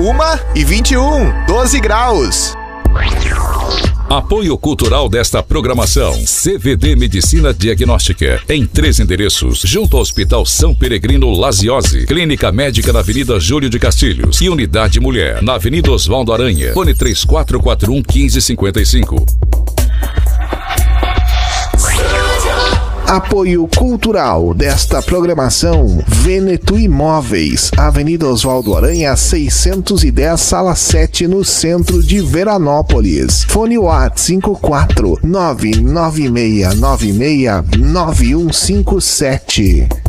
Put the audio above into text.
1h21, 12 graus. Apoio cultural desta programação: CVD Medicina Diagnóstica, em 3 endereços, junto ao Hospital São Peregrino Laziose, Clínica Médica na Avenida Júlio de Castilhos e Unidade Mulher, na Avenida Oswaldo Aranha, fone 3441-1555. Apoio cultural desta programação: Veneto Imóveis, Avenida Oswaldo Aranha 610, Sala 7, no centro de Veranópolis. Fone WhatsApp 54 996969157.